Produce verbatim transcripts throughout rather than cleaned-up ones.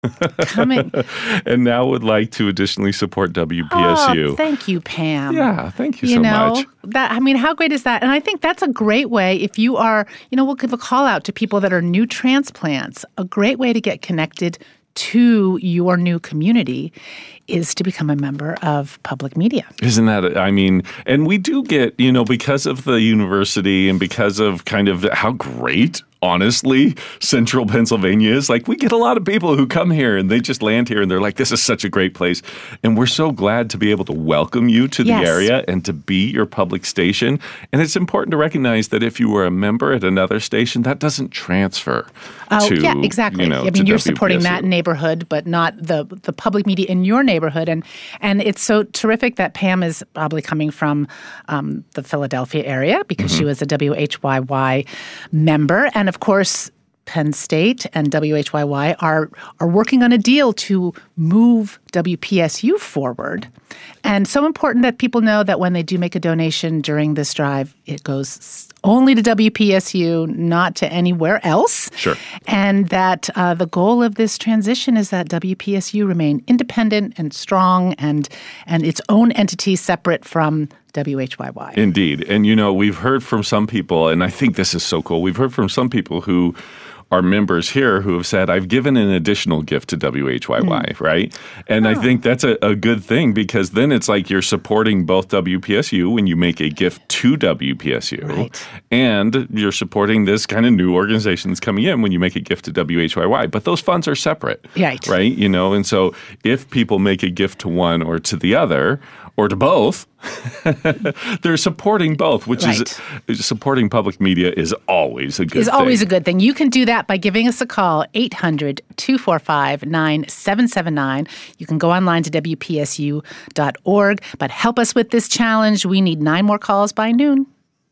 Coming. And now would like to additionally support W P S U. Oh, thank you, Pam. Yeah, thank you, you so know, much. That, I mean, how great is that? And I think that's a great way if you are, you know, we'll give a call out to people that are new transplants. A great way to get connected to your new community is to become a member of public media. Isn't that, I mean, and we do get, you know, because of the university and because of kind of how great, honestly, central Pennsylvania is, like we get a lot of people who come here and they just land here and they're like, this is such a great place. And we're so glad to be able to welcome you to the Yes. area and to be your public station. And it's important to recognize that if you were a member at another station, that doesn't transfer Oh, to, yeah, exactly. you know, I mean, to you're W P S U. supporting that neighborhood, but not the the public media in your neighborhood. And and it's so terrific that Pam is probably coming from um, the Philadelphia area because mm-hmm. she was a W H Y Y member. And of course, Penn State and W H Y Y are are working on a deal to move W P S U forward. And so important that people know that when they do make a donation during this drive, it goes only to W P S U, not to anywhere else. Sure. And that uh, the goal of this transition is that W P S U remain independent and strong and and its own entity separate from W H Y Y. Indeed. And, you know, we've heard from some people, and I think this is so cool, we've heard from some people who are members here who have said, I've given an additional gift to W H Y Y, mm. right? And oh. I think that's a, a good thing because then it's like you're supporting both W P S U when you make a gift to W P S U. Right. And you're supporting this kind of new organization that's coming in when you make a gift to W H Y Y. But those funds are separate. Right. Right? You know, and so if people make a gift to one or to the other, or to both, they're supporting both, which right. is supporting public media is always a good is thing. Is always a good thing. You can do that by giving us a call, eight hundred, two four five, nine seven seven nine. You can go online to W P S U dot org. But help us with this challenge. We need nine more calls by noon.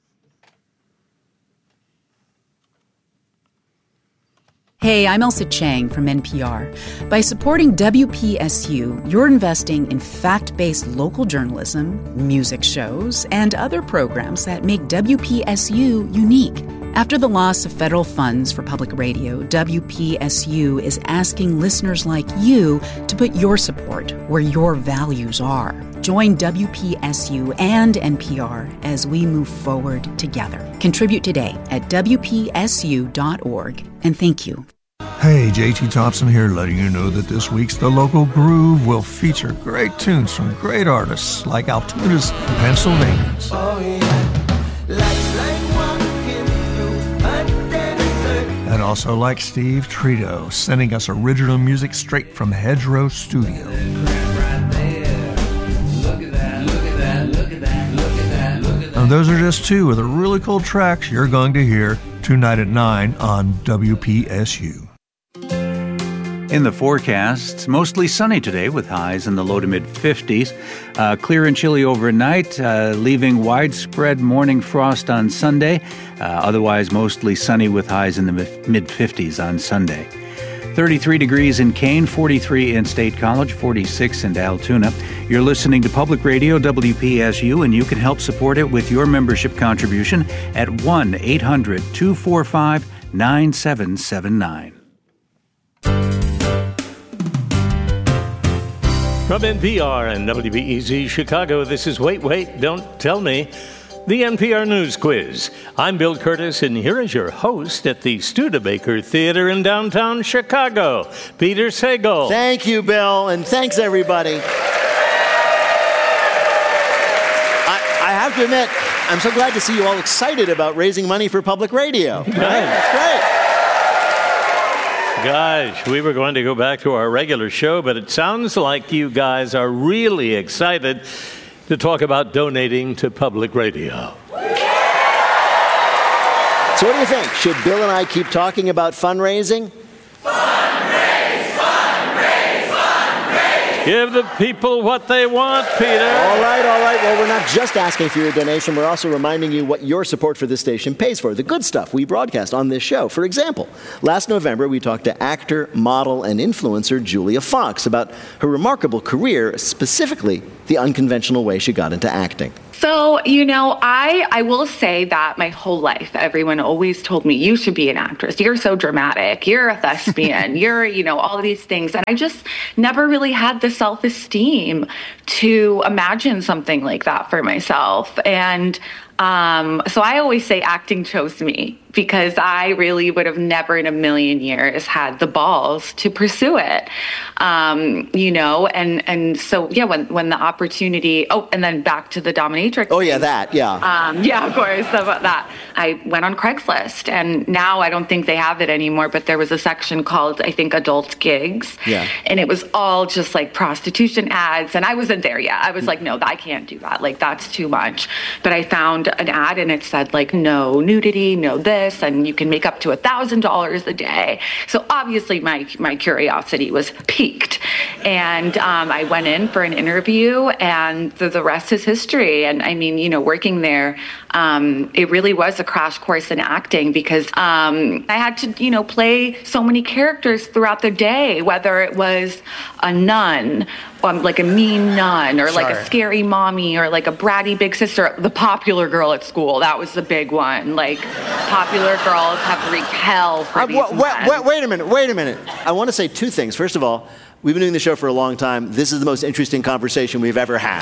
Hey, I'm Elsa Chang from N P R. By supporting W P S U, you're investing in fact-based local journalism, music shows, and other programs that make W P S U unique. After the loss of federal funds for public radio, W P S U is asking listeners like you to put your support where your values are. Join W P S U and N P R as we move forward together. Contribute today at W P S U dot org. And thank you. Hey, J T Thompson here, letting you know that this week's The Local Groove will feature great tunes from great artists like Altoona's Pennsylvanians. Oh, yeah. Like and also like Steve Trito, sending us original music straight from Hedgerow Studio. And those are just two of the really cool tracks you're going to hear tonight at nine on W P S U. In the forecast, mostly sunny today with highs in the low to mid-fifties. Uh, clear and chilly overnight, uh, leaving widespread morning frost on Sunday. Uh, otherwise, mostly sunny with highs in the mid-fifties on Sunday. thirty-three degrees in Kane, forty-three in State College, forty-six in Altoona. You're listening to Public Radio W P S U, and you can help support it with your membership contribution at one eight hundred two four five nine seven seven nine. From N P R and W B E Z Chicago, this is Wait, Wait, Don't Tell Me, the N P R News Quiz. I'm Bill Curtis, and here is your host at the Studebaker Theater in downtown Chicago, Peter Sagal. Thank you, Bill, and thanks, everybody. I, I have to admit, I'm so glad to see you all excited about raising money for public radio. Right? That's great. Gosh, we were going to go back to our regular show, but it sounds like you guys are really excited to talk about donating to public radio. So what do you think? Should Bill and I keep talking about fundraising? Fundraise, fundraise, fundraise! Give the people what they want, Peter. All right, all right. Well, we're not just asking for your donation. We're also reminding you what your support for this station pays for, the good stuff we broadcast on this show. For example, last November, we talked to actor, model, and influencer Julia Fox about her remarkable career, specifically the unconventional way she got into acting. So, you know, I I will say that my whole life, everyone always told me, you should be an actress. You're so dramatic. You're a thespian. You're, you know, all of these things. And I just never really had the self-esteem to imagine something like that for myself. And um, so I always say acting chose me, because I really would have never in a million years had the balls to pursue it. Um, you know, and, and so, yeah, when, when the opportunity, oh, and then back to the dominatrix. Oh, yeah, that, yeah. Um, yeah, of course, about that. I went on Craigslist, and now I don't think they have it anymore, but there was a section called, I think, adult gigs. Yeah. And it was all just like prostitution ads, and I wasn't there yet. I was like, no, I can't do that. Like, that's too much. But I found an ad, and it said, like, no nudity, no this, and you can make up to a thousand dollars a day. So obviously my my curiosity was piqued, and um, I went in for an interview, and the, the rest is history. And I mean, you know, working there, um, it really was a crash course in acting, because um, I had to, you know, play so many characters throughout the day, whether it was a nun, um, like a mean nun, or Sure. like a scary mommy, or like a bratty big sister, the popular girl at school. That was the big one. Like, popular girls have wreaked hell for Uh, these wait, men. wait, wait a minute, wait a minute. I want to say two things. First of all, we've been doing the show for a long time. This is the most interesting conversation we've ever had.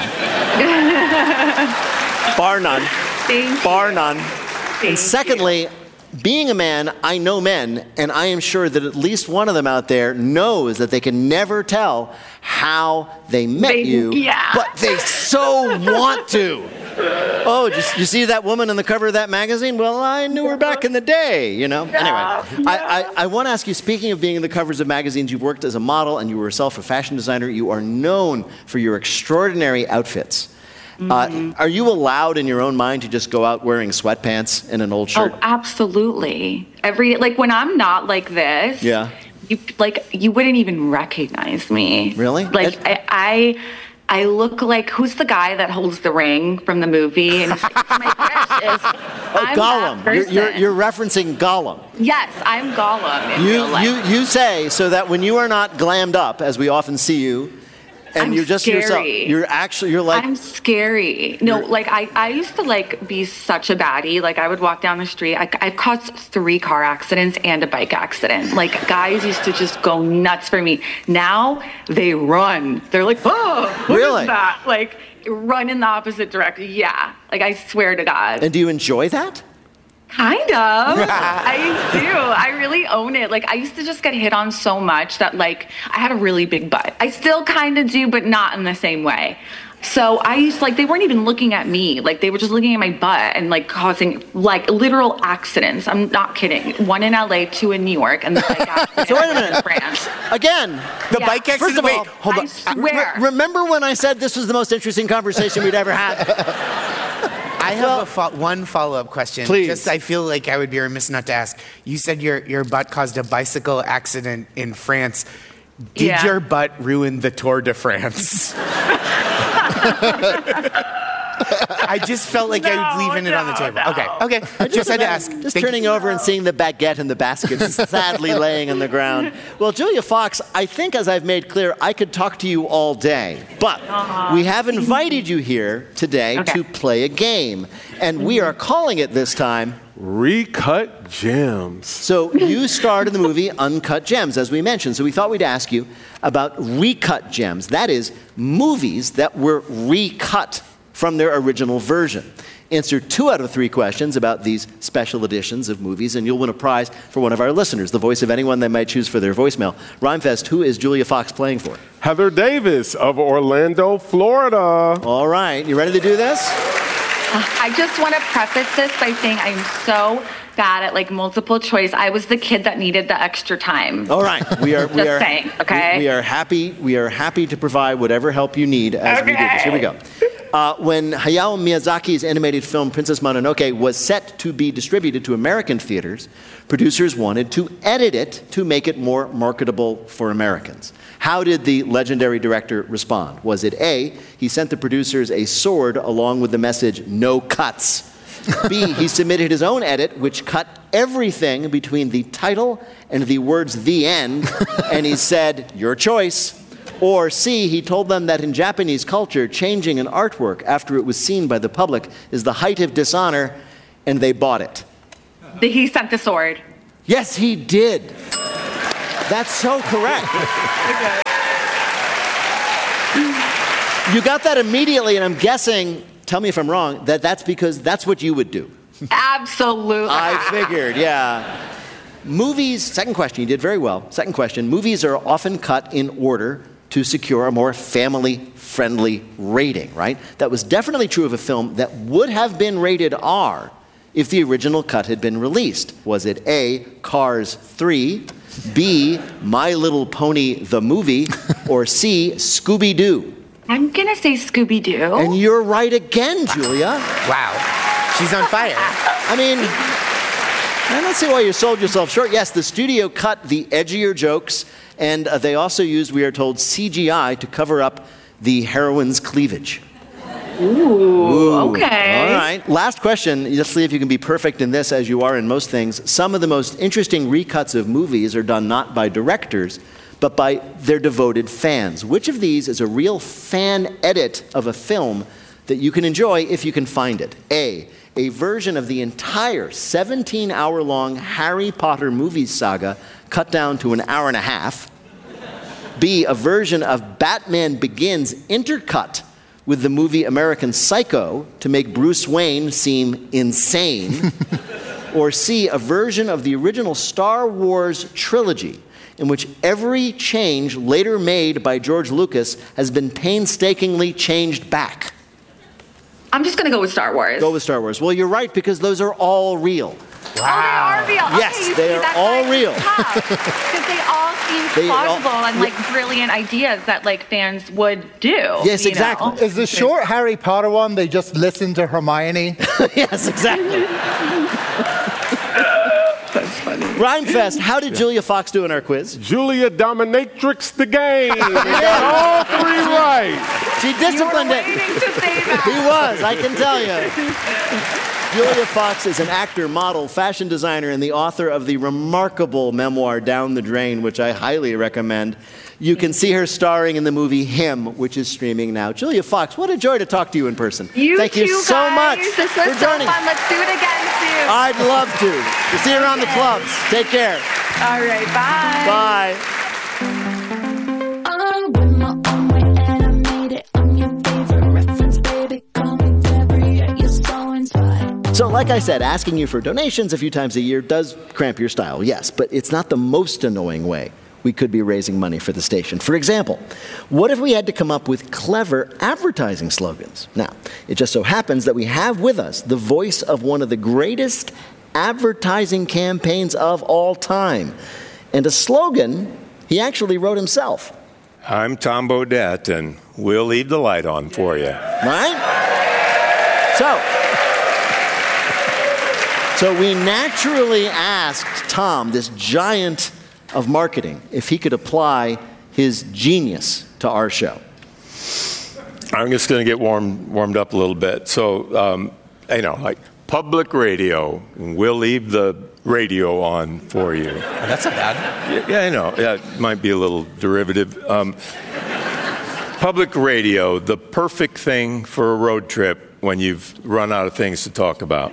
Bar none. Thank Bar none. Thank And secondly, being a man, I know men, and I am sure that at least one of them out there knows that they can never tell how they met They- you, yeah. but they so want to. Oh, just you see that woman on the cover of that magazine? Well, I knew her back in the day, you know? Anyway, I, I, I want to ask you, speaking of being in the covers of magazines, you've worked as a model, and you were yourself a fashion designer. You are known for your extraordinary outfits. Mm-hmm. Uh, are you allowed in your own mind to just go out wearing sweatpants and an old shirt? Oh, absolutely. Every, like, when I'm not like this, Yeah. you, like, you wouldn't even recognize me. Really? Like, I, I, I look like, who's the guy that holds the ring from the movie? And my crush is, Oh, I'm Gollum. that You're, person. you're, you're referencing Gollum. Yes, I'm Gollum in You, real life. you, you say so that when you are not glammed up, as we often see you, and I'm you're just scary. yourself, you're actually, you're like, I'm scary. No, You're- like I, I used to like be such a baddie. Like I would walk down the street. I, I've caused three car accidents and a bike accident. Like guys used to just go nuts for me. Now they run. They're like, oh, what Really? is that? Like run in the opposite direction. Yeah. Like I swear to God. and do you enjoy that? Kind of. I do. I really own it. Like, I used to just get hit on so much that, like, I had a really big butt. I still kind of do, but not in the same way. So I used to, like, they weren't even looking at me. Like, they were just looking at my butt and, like, causing, like, literal accidents. I'm not kidding. One in L A, two in New York, and the bike accident So wait a in minute. France. Again, The Yeah. bike accident. First of all, wait, hold I on. swear. re- remember when I said this was the most interesting conversation we'd ever had? I have a fo- one follow-up question. Please. Just I feel like I would be remiss not to ask. You said your your butt caused a bicycle accident in France. Did Yeah. your butt ruin the Tour de France? I just felt like I was No, leaving it on the no, table. no. Okay, okay. I just had to ask. Just Thank turning you. over and seeing the baguette in the basket sadly laying on the ground. Well, Julia Fox, I think as I've made clear, I could talk to you all day. But we have invited you here today Okay. to play a game. And we are calling it this time. Recut Gems. So you starred in the movie Uncut Gems, as we mentioned. So we thought we'd ask you about recut gems. That is, movies that were recut from their original version. Answer two out of three questions about these special editions of movies, and you'll win a prize for one of our listeners, the voice of anyone they might choose for their voicemail. Rhymefest, who is Julia Fox playing for? Heather Davis of Orlando, Florida. All right, you ready to do this? I just want to preface this by saying I'm so bad at like multiple choice. I was the kid that needed the extra time. All right, we are. we Just are saying, okay? We, we are happy. We are happy to provide whatever help you need as we do this. Here we go. Uh, when Hayao Miyazaki's animated film Princess Mononoke was set to be distributed to American theaters, producers wanted to edit it to make it more marketable for Americans. How did the legendary director respond? Was it A, he sent the producers a sword along with the message, no cuts? B, he submitted his own edit, which cut everything between the title and the words the end, and he said, your choice. Or C, he told them that in Japanese culture, changing an artwork after it was seen by the public is the height of dishonor, and they bought it. He sent the sword. Yes, he did. That's so correct. Okay. You got that immediately, and I'm guessing, tell me if I'm wrong, that that's because that's what you would do. Absolutely. I figured, yeah. Movies, second question, you did very well. Second question, movies are often cut in order to secure a more family-friendly rating, right? That was definitely true of a film that would have been rated R if the original cut had been released. Was it A, Cars three, B, My Little Pony the movie, or C, Scooby-Doo? I'm going to say Scooby-Doo. And you're right again, Julia. Wow. She's on fire. I mean, I don't see why you sold yourself short. Yes, the studio cut the edgier jokes, and uh, they also used, we are told, C G I to cover up the heroine's cleavage. Ooh, Ooh, okay. All right. Last question. Let's see if you can be perfect in this as you are in most things. Some of the most interesting recuts of movies are done not by directors, but by their devoted fans. Which of these is a real fan edit of a film that you can enjoy if you can find it? A, a version of the entire seventeen-hour-long Harry Potter movie saga cut down to an hour and a half. B, a version of Batman Begins intercut with the movie American Psycho to make Bruce Wayne seem insane. Or C, a version of the original Star Wars trilogy in which every change later made by George Lucas has been painstakingly changed back. I'm just going to go with Star Wars. Go with Star Wars. Well, you're right, because those are all real. Wow. Oh, they are real. Yes, okay, you they see, are that's all why real. Because they all seem They plausible all- and like brilliant ideas that like fans would do. Yes, you exactly. know? Is the short Harry Potter one, they just listen to Hermione? Yes, exactly. That's funny. Rhymefest, how did Julia Fox do in our quiz? Julia dominatrix the game. She got all three right. She disciplined you were it. waiting to say that. He was, I can tell you. Julia Fox is an actor, model, fashion designer, and the author of the remarkable memoir Down the Drain, which I highly recommend. You can see her starring in the movie Him, which is streaming now. Julia Fox, what a joy to talk to you in person. You Thank too, you so guys. much This was for so joining. fun. Let's do it again soon. I'd love to. We'll see you around the clubs. Take care. All right, bye. Bye. So, like I said, asking you for donations a few times a year does cramp your style, yes, but it's not the most annoying way we could be raising money for the station. For example, what if we had to come up with clever advertising slogans? Now, it just so happens that we have with us the voice of one of the greatest advertising campaigns of all time, and a slogan he actually wrote himself. I'm Tom Bodett, and we'll leave the light on for you. Right? So, so we naturally asked Tom, this giant of marketing, if he could apply his genius to our show. I'm just going to get warm, warmed up a little bit. So, um, you know, like public radio, we'll leave the radio on for you. That's not bad. Yeah, yeah I know. Yeah, it might be a little derivative. Um, public radio, the perfect thing for a road trip when you've run out of things to talk about.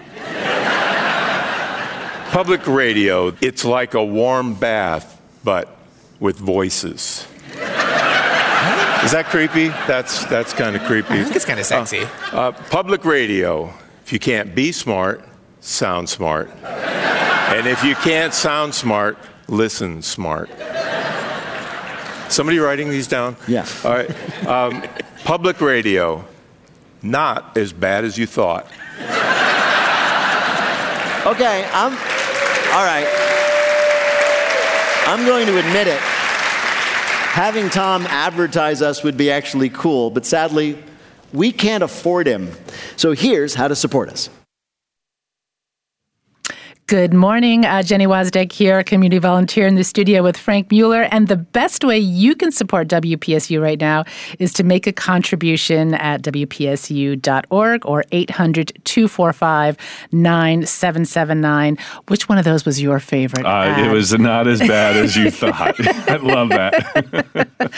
Public radio, it's like a warm bath, but with voices. Is that creepy? That's that's kind of creepy. I think it's kind of sexy. Uh, uh, public radio, if you can't be smart, sound smart. And if you can't sound smart, listen smart. Somebody writing these down? Yeah. All right. Um, public radio, not as bad as you thought. Okay, I'm... All right. I'm going to admit it. Having Tom advertise us would be actually cool, but sadly, we can't afford him. So here's how to support us. Good morning. Uh, Jenny Wozniak here, community volunteer in the studio with Frank Mueller. And the best way you can support W P S U right now is to make a contribution at W P S U dot org or eight hundred, two four five, nine seven seven nine. Which one of those was your favorite? Uh, it was not as bad as you thought. I love that. I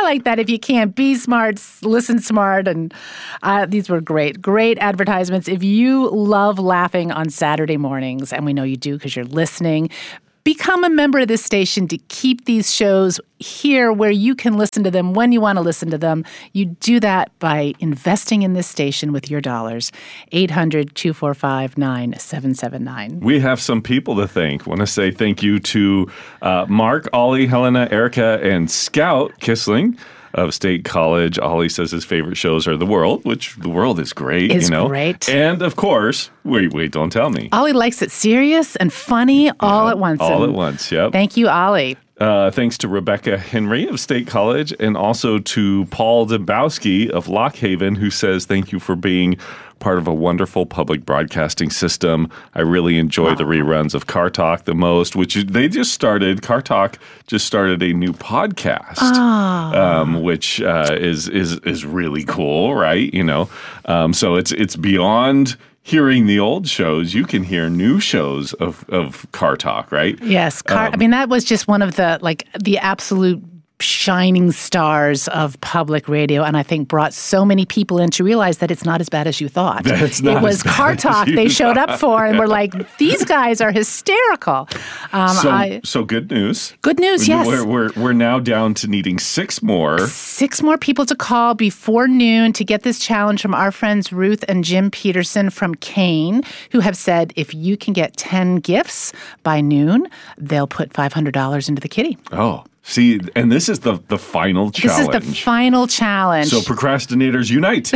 like that. If you can't be smart, listen smart. And uh, these were great, great advertisements. If you love laughing on Saturday mornings, and we know you do because you're listening, become a member of this station to keep these shows here where you can listen to them when you want to listen to them. You do that by investing in this station with your dollars. eight hundred, two four five, nine seven seven nine. We have some people to thank. I want to say thank you to uh, Mark, Ollie, Helena, Erica, and Scout Kissling of State College. Ollie says his favorite shows are The World, which The World is great. Is you know? great. And, of course, wait, wait, don't tell me. Ollie likes it serious and funny all Yeah, at once. All and at once, yep. Thank you, Ollie. Uh, thanks to Rebecca Henry of State College and also to Paul Dembowski of Lock Haven, who says, thank you for being part of a wonderful public broadcasting system. I really enjoy wow. the reruns of Car Talk the most, which they just started. Car Talk just started a new podcast, oh. um, which uh, is is is really cool, right? You know, um, so it's it's beyond hearing the old shows. You can hear new shows of, of Car Talk, right? Yes. Car, um, I mean, that was just one of the, like, the absolute shining stars of public radio, and I think brought so many people in to realize that it's not as bad as you thought. That's not it was Car Talk they showed up for, and we're like, these guys are hysterical. Um, so, I, so good news. Good news, yes. We're, we're, we're now down to needing six more. Six more people to call before noon to get this challenge from our friends Ruth and Jim Peterson from Kane, who have said if you can get ten gifts by noon, they'll put five hundred dollars into the kitty. Oh. See, and this is the, the final challenge. This is the final challenge. So procrastinators unite.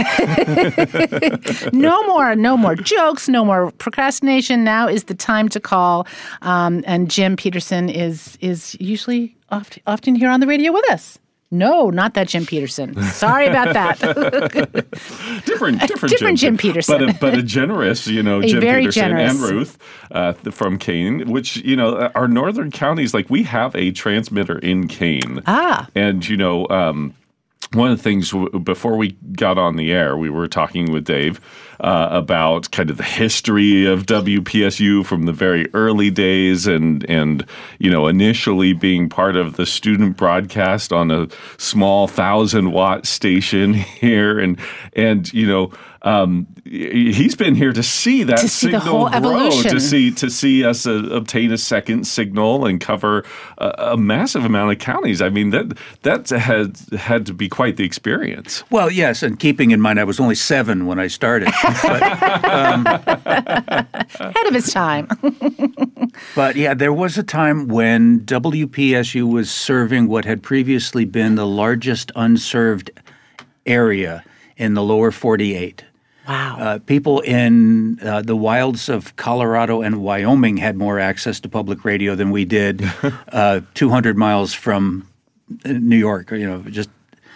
no more, no more jokes, no more procrastination. Now is the time to call. Um, and Jim Peterson is is usually oft, often here on the radio with us. No, not that Jim Peterson. Sorry about that. different, different, different Jim, Jim Peterson, but a, but a generous, you know, a Jim very Peterson generous. and Ruth uh, from Kane. Which you know, our northern counties, like we have a transmitter in Kane. Ah, and you know. Um, One of the things w- before we got on the air, we were talking with Dave uh, about kind of the history of W P S U from the very early days, and and you know initially being part of the student broadcast on a small thousand watt station here, and and you know. Um, he's been here to see that to see signal the whole grow, evolution. to see to see us uh, obtain a second signal and cover a, a massive amount of counties. I mean that that had had to be quite the experience. Well, yes, and keeping in mind I was only seven when I started, but, um, ahead of his time. But yeah, there was a time when W P S U was serving what had previously been the largest unserved area in the lower forty-eight. Wow. Uh, people in uh, the wilds of Colorado and Wyoming had more access to public radio than we did uh, two hundred miles from New York, you know, just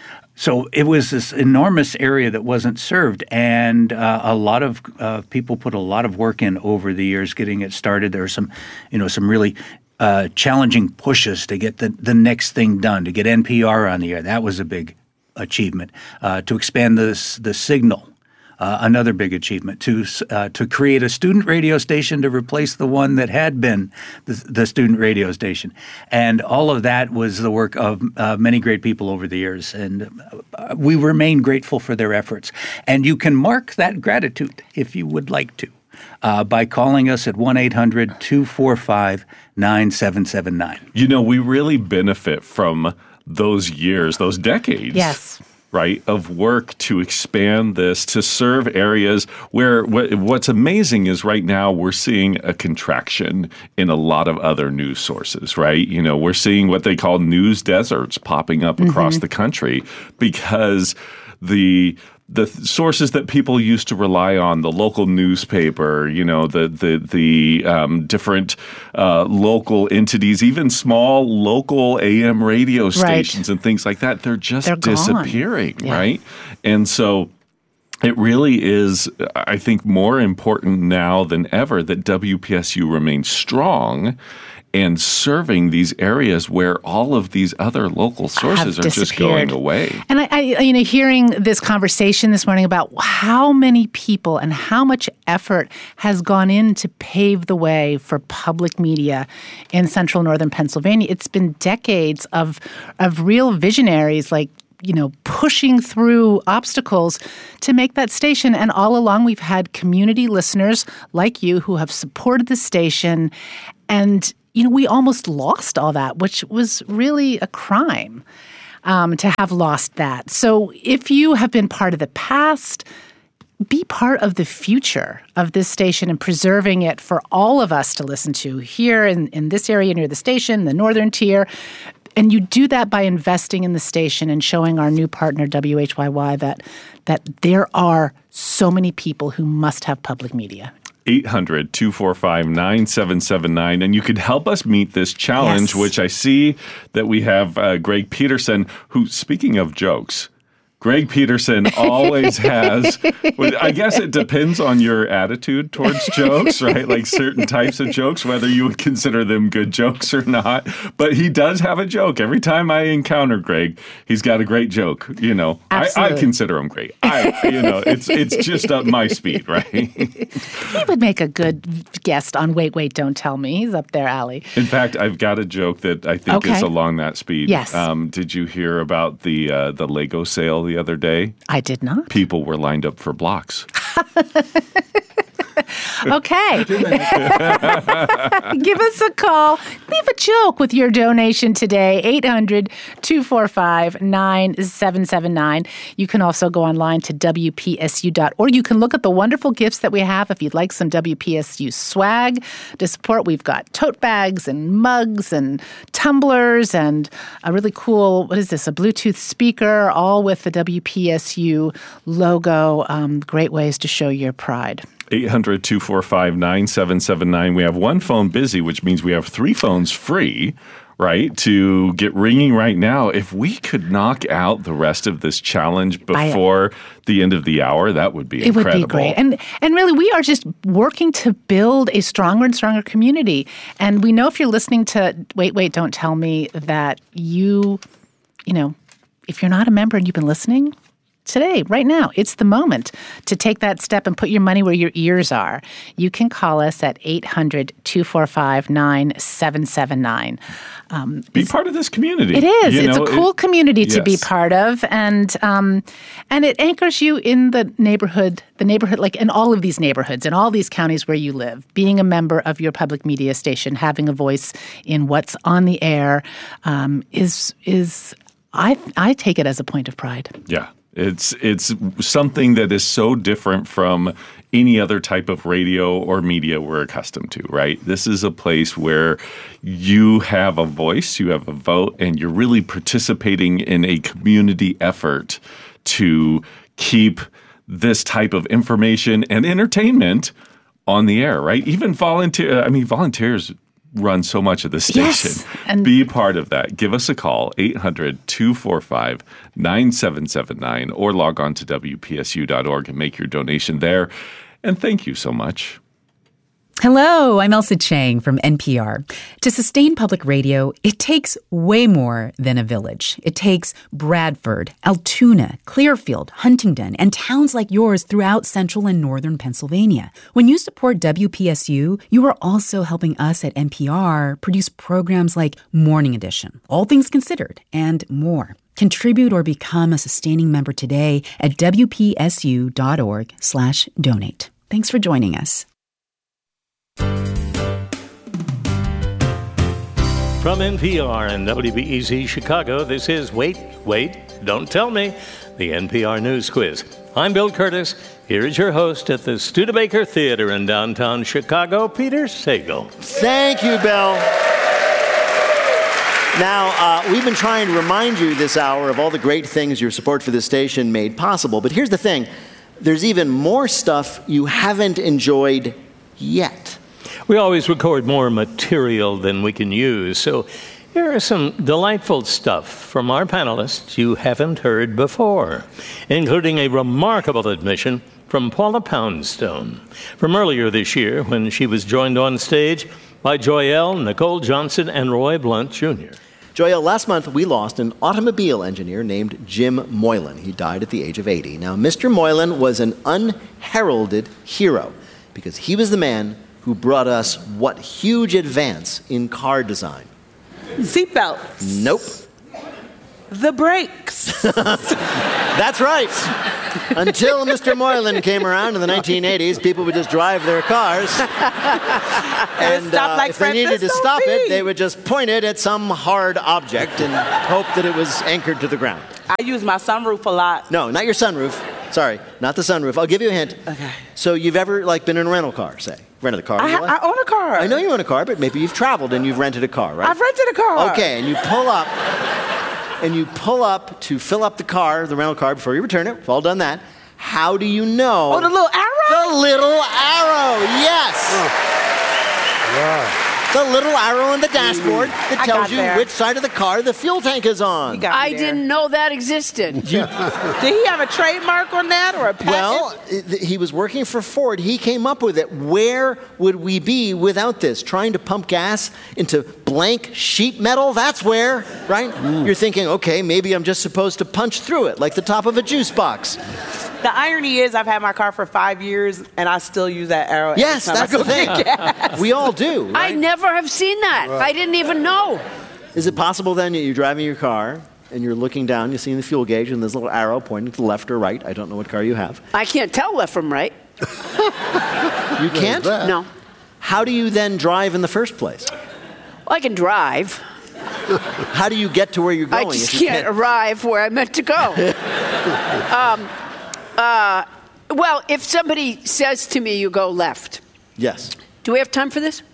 so it was this enormous area that wasn't served, and uh, a lot of uh, people put a lot of work in over the years getting it started. There were some, you know, some really uh, challenging pushes to get the, the next thing done, to get N P R on the air. That was a big achievement. Uh, to expand the the signal. Uh, another big achievement, to uh, to create a student radio station to replace the one that had been the, the student radio station. And all of that was the work of uh, many great people over the years. And uh, we remain grateful for their efforts. And you can mark that gratitude, if you would like to, uh, by calling us at one eight hundred two four five nine seven seven nine. You know, we really benefit from those years, those decades. Yes. Right, of work to expand this, to serve areas where what, what's amazing is right now we're seeing a contraction in a lot of other news sources, right? You know, we're seeing what they call news deserts popping up across mm-hmm. the country because the the sources that people used to rely on, the local newspaper, you know, the the the um, different uh, local entities, even small local A M radio stations right. and things like that, they're just they're disappearing, yeah. right? And so it really is, I think, more important now than ever that W P S U remains strong and serving these areas where all of these other local sources are just going away. And I, I, you know, hearing this conversation this morning about how many people and how much effort has gone in to pave the way for public media in central northern Pennsylvania. It's been decades of of real visionaries like you know, pushing through obstacles to make that station. And all along, we've had community listeners like you who have supported the station. And, you know, we almost lost all that, which was really a crime um, to have lost that. So if you have been part of the past, be part of the future of this station and preserving it for all of us to listen to here in, in this area near the station, the northern tier. And you do that by investing in the station and showing our new partner, W H Y Y, that that there are so many people who must have public media. eight hundred, two four five, nine seven seven nine. And you can help us meet this challenge, Yes. which I see that we have uh, Greg Peterson, who, speaking of jokes, Greg Peterson always has, well, I guess it depends on your attitude towards jokes, right? Like certain types of jokes, whether you would consider them good jokes or not. But he does have a joke. Every time I encounter Greg, he's got a great joke. You know, I, I consider him great. I, you know, it's it's just up my speed, right? He would make a good guest on Wait, Wait, Don't Tell Me. He's up there, Allie. In fact, I've got a joke that I think Okay. is along that speed. Yes. Um, did you hear about the uh, the Lego sale the other day? I did not. People were lined up for blocks. Okay. Give us a call. Leave a joke with your donation today, eight hundred, two four five, nine seven seven nine. You can also go online to W P S U dot org. You can look at the wonderful gifts that we have. If you'd like some W P S U swag to support, we've got tote bags and mugs and tumblers and a really cool, what is this, a Bluetooth speaker, all with the W P S U logo. Um, great ways to show your pride. eight hundred, two four five, nine seven seven nine. We have one phone busy, which means we have three phones free, right, to get ringing right now. If we could knock out the rest of this challenge before the end of the hour, that would be It incredible. would be great. And and really, we are just working to build a stronger and stronger community. And we know if you're listening to Wait, Wait, Don't Tell Me that you, you know, if you're not a member and you've been listening, today, right now, it's the moment to take that step and put your money where your ears are. You can call us at eight hundred, two four five, nine seven seven nine. Um, be part of this community. It is. You it's know, a cool it, community to yes. be part of, and um, and it anchors you in the neighborhood, the neighborhood, like in all of these neighborhoods, in all these counties where you live. Being a member of your public media station, having a voice in what's on the air, um, is is I I take it as a point of pride. Yeah. It's it's something that is so different from any other type of radio or media we're accustomed to, right? This is a place where you have a voice, you have a vote, and you're really participating in a community effort to keep this type of information and entertainment on the air, right? Even volunteer, I mean, volunteers run so much of the station. Yes, and be part of that. Give us a call, eight hundred, two four five, nine seven seven nine, or log on to W P S U dot org and make your donation there. And thank you so much. Hello, I'm Elsa Chang from N P R. To sustain public radio, it takes way more than a village. It takes Bradford, Altoona, Clearfield, Huntingdon, and towns like yours throughout central and northern Pennsylvania. When you support W P S U, you are also helping us at N P R produce programs like Morning Edition, All Things Considered, and more. Contribute or become a sustaining member today at W P S U dot org slash donate. Thanks for joining us. From N P R and W B E Z Chicago, this is Wait, Wait, Don't Tell Me, the N P R News Quiz. I'm Bill Curtis. Here is your host at the Studebaker Theater in downtown Chicago, Peter Sagal. Thank you, Bill. Now, uh, we've been trying to remind you this hour of all the great things your support for this station made possible. But here's the thing. There's even more stuff you haven't enjoyed yet. We always record more material than we can use, so here are some delightful stuff from our panelists you haven't heard before, including a remarkable admission from Paula Poundstone from earlier this year when she was joined on stage by Joyelle, Nicole Johnson, and Roy Blunt Junior Joyelle, last month we lost an automobile engineer named Jim Moylan. He died at the age of eighty. Now, Mister Moylan was an unheralded hero because he was the man who brought us what huge advance in car design? Seatbelts. Nope. the brakes. That's right. Until Mister Moylan came around in the nineteen eighties, people would just drive their cars. And stop uh, like if they needed to Francis stop it, Sophie. they would just point it at some hard object and hope that it was anchored to the ground. I use my sunroof a lot. No, not your sunroof. Sorry, not the sunroof. I'll give you a hint. Okay. So you've ever like been in a rental car, say? Rented a car? in I, your ha- life? I own a car. I know you own a car, but maybe you've traveled and you've rented a car, right? I've rented a car. Okay, and you pull up, and you pull up to fill up the car, the rental car, before you return it. We've all done that. How do you know? Oh, the little arrow? The little arrow, yes. Oh. Wow. The little arrow on the dashboard that I tells got you there. which side of the car the fuel tank is on. You got me I there. didn't know that existed. You, Did he have a trademark on that or a patent? well, it- he was working for Ford. He came up with it. Where would we be without this? Trying to pump gas into blank sheet metal? That's where, right? You're thinking, okay, maybe I'm just supposed to punch through it like the top of a juice box. The irony is I've had my car for five years and I still use that arrow. every Yes, time I that's go the thing. get gas. We all do. I Right? never have seen that. I didn't even know. Is it possible then that you're driving your car and you're looking down, you're seeing the fuel gauge, and there's a little arrow pointing to the left or right? I don't know what car you have. I can't tell left from right. You can't? No. How do you then drive in the first place? Well, I can drive. How do you get to where you're I going? just if you can't arrive where I'm meant to go. um, uh, well, if somebody says to me, you go left. Yes. Do we have time for this?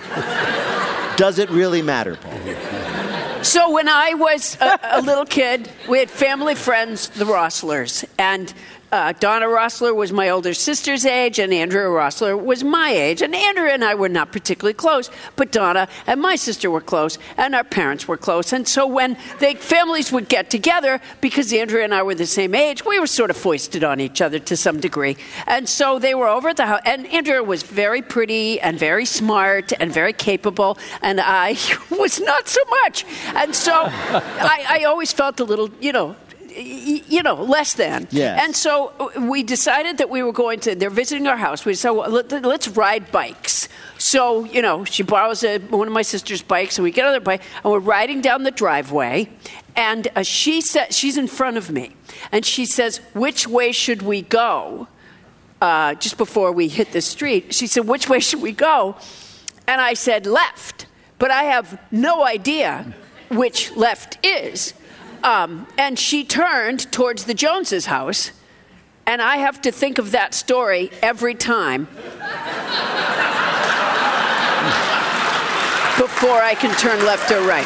Does it really matter, Paul? So when I was a, a little kid, we had family friends, the Rosslers, and uh, Donna Rossler was my older sister's age, and Andrea Rossler was my age. And Andrea and I were not particularly close, but Donna and my sister were close, and our parents were close. And so when the families would get together, because Andrea and I were the same age, we were sort of foisted on each other to some degree. And so they were over at the house, and Andrea was very pretty and very smart and very capable, and I was not so much. And so I, I always felt a little, you know, you know, less than. Yes. And so we decided that we were going to, they're visiting our house. We said, well, let, let's ride bikes. So, you know, she borrows a, one of my sister's bikes, and we get on their bike, and we're riding down the driveway, and uh, she said, she's in front of me, and she says, which way should we go? Uh, just before we hit the street, she said, which way should we go? And I said, left. But I have no idea which left is. Um, and she turned towards the Joneses' house, and I have to think of that story every time before I can turn left or right.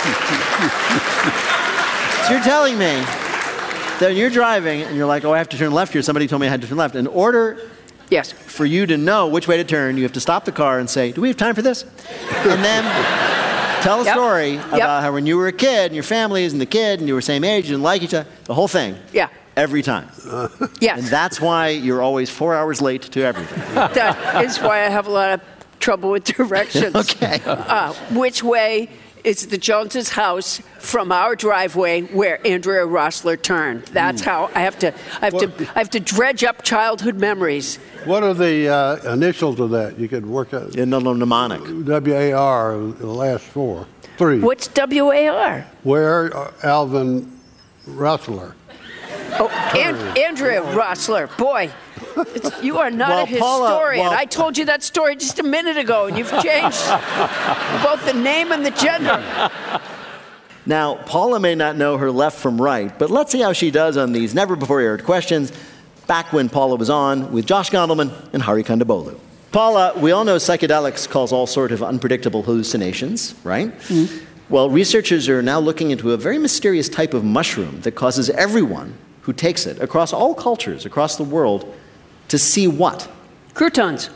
So you're telling me that you're driving and you're like, oh, I have to turn left here. Somebody told me I had to turn left. In order yes. for you to know which way to turn, you have to stop the car and say, do we have time for this? And then tell a Yep. story Yep. about how when you were a kid and your families and the kid and you were same age and didn't like each other, the whole thing. Yeah. Every time. Yes. And that's why you're always four hours late to everything. That is why I have a lot of trouble with directions. Okay. Uh, which way is the Joneses' house from our driveway where Andrea Rossler turned? That's how I have to. I have to. I have to dredge up childhood memories. What are the uh, initials of that? You could work out. In the mnemonic. W A R, the last four. Three. What's W A R? Where uh, Alvin Rustler. Oh, and, Andrea Rossler. Boy, it's, you are not Well, a Paula, historian. well- I told you that story just a minute ago, and you've changed both the name and the gender. Now, Paula may not know her left from right, but let's see how she does on these never-before-aired questions back when Paula was on with Josh Gondelman and Hari Kondabolu. Paula, we all know psychedelics cause all sort of unpredictable hallucinations, right? Mm-hmm. Well, researchers are now looking into a very mysterious type of mushroom that causes everyone who takes it across all cultures, across the world, to see what? Croutons.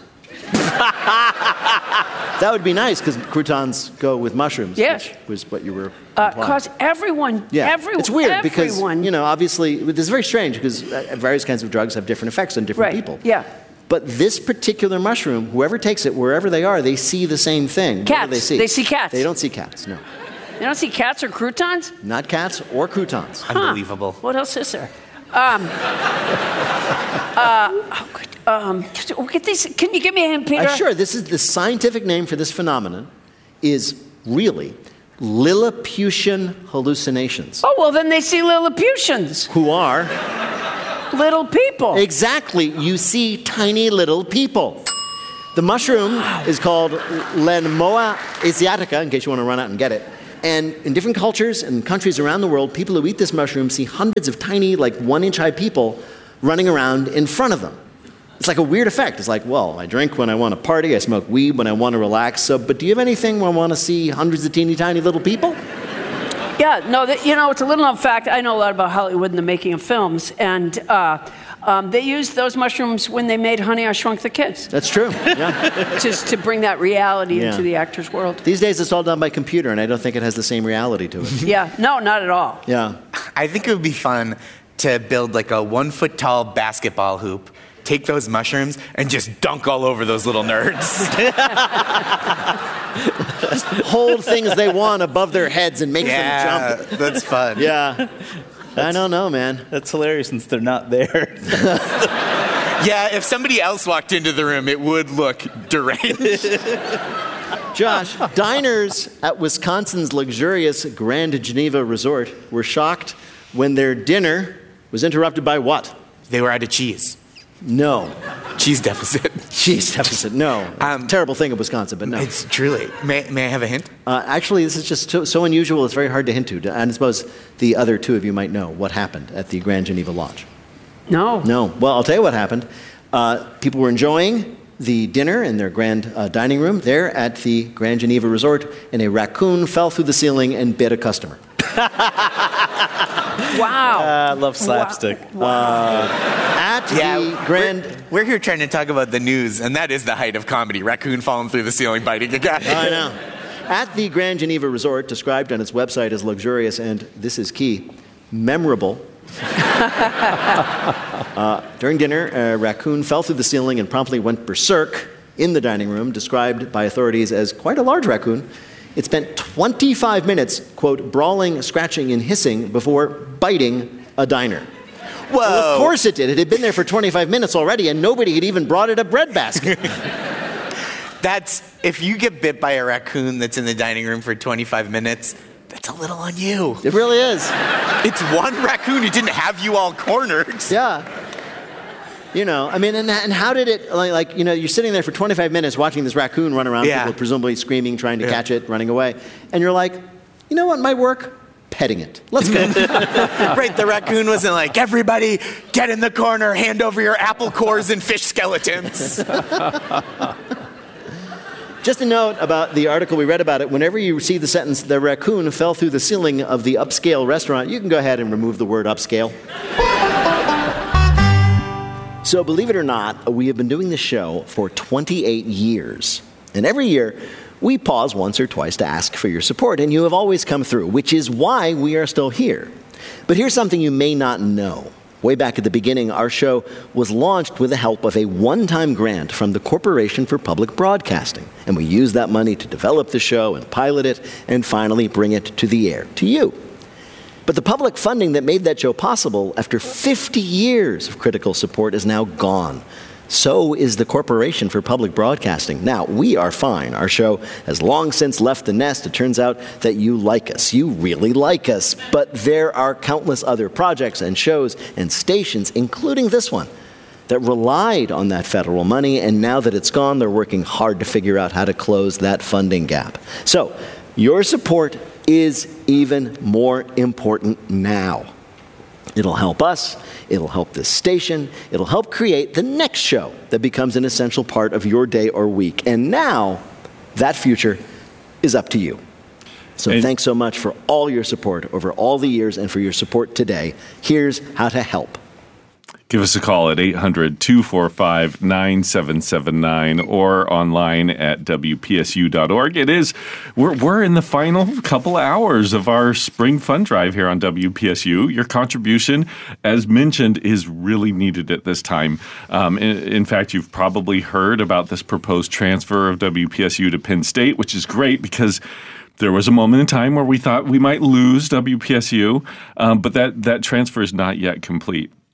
That would be nice, because croutons go with mushrooms, Yes. which was what you were Uh, implying. cause everyone, Yeah, every, it's weird everyone. because, you know, obviously, this is very strange because uh, various kinds of drugs have different effects on different Right, people. yeah. But this particular mushroom, whoever takes it, wherever they are, they see the same thing. What do Cats. they see? They see cats. They don't see cats, no. You don't see cats or croutons? Not cats or croutons. Unbelievable. What else is there? Um, uh, oh, good. Um, look at this. Can you give me a hint, Peter? Uh, sure. This is the scientific name for this phenomenon is really Lilliputian hallucinations. Oh, well, then they see Lilliputians. Who are? Little people. Exactly. You see tiny little people. The mushroom is called Lenmoa asiatica, in case you want to run out and get it. And in different cultures and countries around the world, people who eat this mushroom see hundreds of tiny, like one-inch high people running around in front of them. It's like a weird effect. It's like, well, I drink when I want to party, I smoke weed when I want to relax, so, but do you have anything where I want to see hundreds of teeny tiny little people? Yeah, no, that, you know, it's a little known fact. I know a lot about Hollywood and the making of films, and uh, um, they used those mushrooms when they made Honey, I Shrunk the Kids. That's true, yeah. Just to bring that reality Yeah. into the actor's world. These days it's all done by computer, and I don't think it has the same reality to it. Yeah, no, not at all. Yeah. I think it would be fun to build like a one-foot-tall basketball hoop, take those mushrooms, and just dunk all over those little nerds. Just hold things they want above their heads and make Yeah, them jump. that's fun. Yeah. I don't know, man. That's hilarious since they're not there. Yeah, if somebody else walked into the room, it would look deranged. Josh, diners at Wisconsin's luxurious Grand Geneva Resort were shocked when their dinner was interrupted by what? They were out of cheese. No. Cheese deficit. Cheese deficit, no. Um, Terrible thing in Wisconsin, but no. It's truly. May, may I have a hint? Uh, actually, this is just so, so unusual, it's very hard to hint to. And I suppose the other two of you might know what happened at the Grand Geneva Lodge. No. No. Well, I'll tell you what happened. Uh, people were enjoying the dinner in their grand uh, dining room there at the Grand Geneva Resort, and a raccoon fell through the ceiling and bit a customer. Wow. Uh, I love slapstick. Wow. Uh, at Yeah, the Grand... We're, we're here trying to talk about the news, and that is the height of comedy. Raccoon falling through the ceiling, biting a guy. I know. At the Grand Geneva Resort, described on its website as luxurious and, this is key, memorable. uh, during dinner, a raccoon fell through the ceiling and promptly went berserk in the dining room, described by authorities as quite a large raccoon. It spent twenty-five minutes, quote, brawling, scratching, and hissing before biting a diner. Whoa. Well, of course it did. It had been there for twenty-five minutes already, and nobody had even brought it a bread basket. That's, if you get bit by a raccoon that's in the dining room for twenty-five minutes, that's a little on you. It really is. It's one raccoon. It didn't have you all cornered. Yeah. You know, I mean, and, and how did it, like, like, you know, you're sitting there for twenty-five minutes watching this raccoon run around, Yeah. people presumably screaming, trying to Yeah. catch it, running away, and you're like, you know what might work? Petting it. Let's go. Right, the raccoon wasn't like, everybody get in the corner, hand over your apple cores and fish skeletons. Just a note about the article we read about it. Whenever you see the sentence, the raccoon fell through the ceiling of the upscale restaurant, you can go ahead and remove the word upscale. So believe it or not, we have been doing this show for twenty-eight years. And every year, we pause once or twice to ask for your support, and you have always come through, which is why we are still here. But here's something you may not know. Way back at the beginning, our show was launched with the help of a one-time grant from the Corporation for Public Broadcasting. And we used that money to develop the show and pilot it and finally bring it to the air, to you. But the public funding that made that show possible after fifty years of critical support is now gone. So is the Corporation for Public Broadcasting. Now, we are fine. Our show has long since left the nest. It turns out that you like us. You really like us. But there are countless other projects and shows and stations, including this one, that relied on that federal money. And now that it's gone, they're working hard to figure out how to close that funding gap. So, your support is even more important now. It'll help us, it'll help this station, it'll help create the next show that becomes an essential part of your day or week. And now, that future is up to you. So And- thanks so much for all your support over all the years and for your support today. Here's how to help. Give us a call at eight hundred, two four five, nine seven seven nine or online at W P S U dot org. It is, we're, we're in the final couple hours of our spring fund drive here on W P S U. Your contribution, as mentioned, is really needed at this time. Um, in, in fact, you've probably heard about this proposed transfer of W P S U to Penn State, which is great because there was a moment in time where we thought we might lose W P S U, um, but that, that transfer is not yet complete.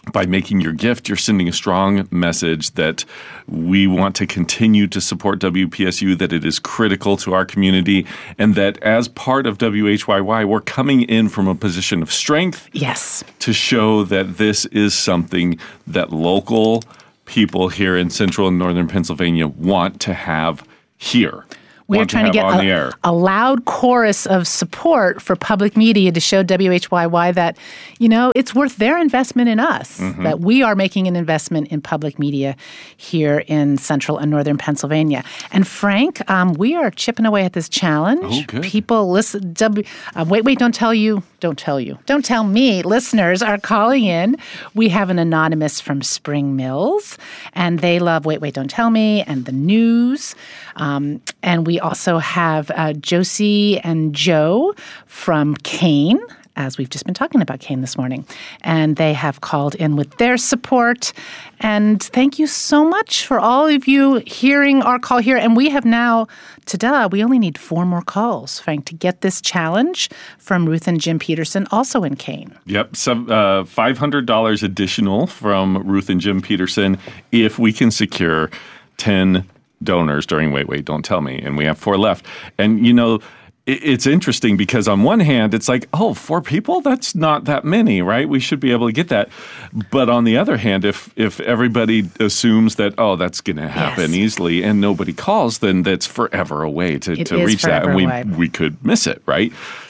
By making your gift, you're sending a strong message that we want to continue to support W P S U, that it is critical to our community, and that as part of W H Y Y, we're coming in from a position of strength. Yes. To show that this is something that local people here in central and northern Pennsylvania want to have here. We are trying to, to get on a, the air. a loud chorus of support for public media to show W H Y Y that, you know, it's worth their investment in us, mm-hmm. that we are making an investment in public media here in central and northern Pennsylvania. And Frank, um, we are chipping away at this challenge. Oh, good. People listen. W, uh, wait, wait, don't tell you. Don't tell you. Don't tell me. Listeners are calling in. We have an anonymous from Spring Mills, and they love Wait, Wait, Don't Tell Me and the news. Um, and we also have uh, Josie and Joe from Kane, as we've just been talking about Kane this morning. And they have called in with their support. And thank you so much for all of you hearing our call here. And we have now, ta-da, we only need four more calls, Frank, to get this challenge from Ruth and Jim Peterson, also in Kane. Yep, so, uh, five hundred dollars additional from Ruth and Jim Peterson if we can secure ten donors during Wait, Wait, Don't Tell Me. And we have four left. And, you know, it's interesting because on one hand, it's like, oh, four people? That's not that many, right? We should be able to get that. But on the other hand, if if everybody assumes that, oh, that's going to happen yes. easily and nobody calls, then that's forever away to, to reach that. And we, away. we could miss it, right?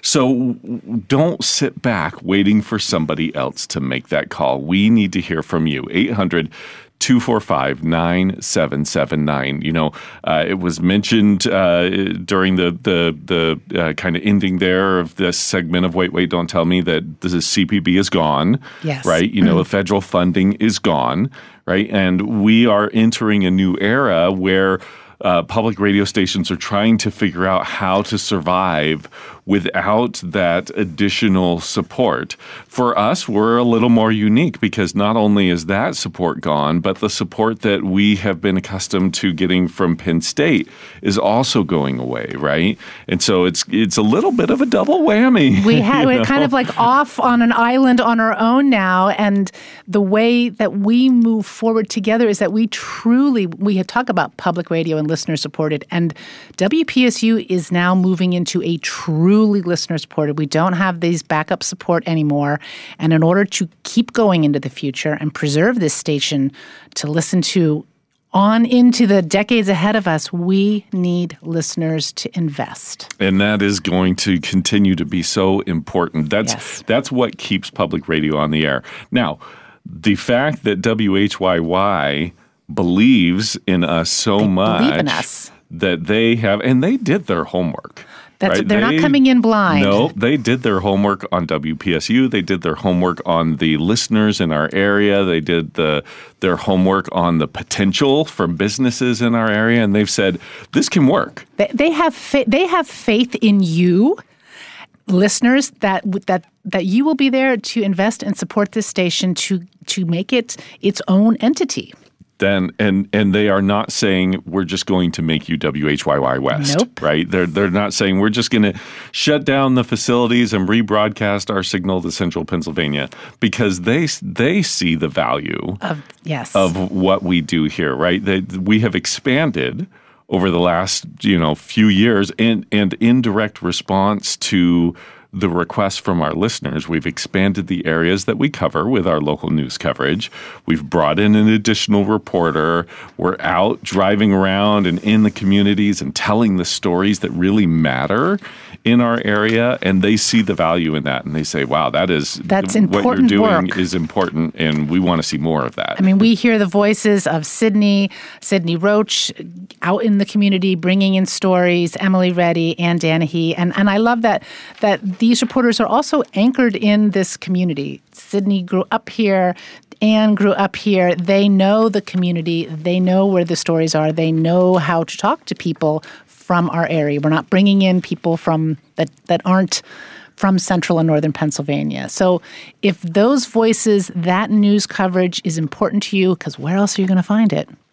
So don't sit back waiting for somebody else to make that call. We need to hear from you. eight hundred two four five nine seven seven nine. You know, uh, it was mentioned uh, during the the the uh, kind of ending there of this segment of Wait, Wait, Don't Tell Me that the C P B is gone. Yes. Right? You know, mm-hmm. federal funding is gone. Right? And we are entering a new era where Uh, public radio stations are trying to figure out how to survive without that additional support. For us, we're a little more unique because not only is that support gone, but the support that we have been accustomed to getting from Penn State is also going away, right? And so it's it's a little bit of a double whammy. We ha- we're kind of like off on an island on our own now, and the way that we move forward together is that we truly, we had talked about public radio and listener supported, and W P S U is now moving into a truly listener supported. We don't have these backup support anymore, and in order to keep going into the future and preserve this station to listen to on into the decades ahead of us, we need listeners to invest. And that is going to continue to be so important. That's yes. that's what keeps public radio on the air. Now, the fact that W H Y Y believes in us so they much believe in us. That they have, and they did their homework. That's, right? They're they, not coming in blind. No, they did their homework on W P S U. They did their homework on the listeners in our area. They did the their homework on the potential for businesses in our area, and they've said, this can work. They, they have fa- they have faith in you, listeners, that that that you will be there to invest and support this station to to make it its own entity. Then and and they are not saying we're just going to make you W H Y Y West, nope. right? They're they're not saying we're just going to shut down the facilities and rebroadcast our signal to Central Pennsylvania, because they they see the value of yes of what we do here, right? They, we have expanded over the last you know few years, and and in direct response to the requests from our listeners, we've expanded the areas that we cover with our local news coverage. We've brought in an additional reporter. We're out driving around and in the communities and telling the stories that really matter in our area, and they see the value in that, and they say, wow, that is That's what you're important doing work. is important, and we want to see more of that. I mean, we hear the voices of Sydney, Sydney Roach out in the community, bringing in stories, Emily Reddy, Ann Danahy, and, and I love that that these reporters are also anchored in this community. Sydney grew up here. Anne grew up here. They know the community. They know where the stories are. They know how to talk to people from our area. We're not bringing in people from that, that aren't from central and northern Pennsylvania. So if those voices, that news coverage is important to you, because where else are you going to find it?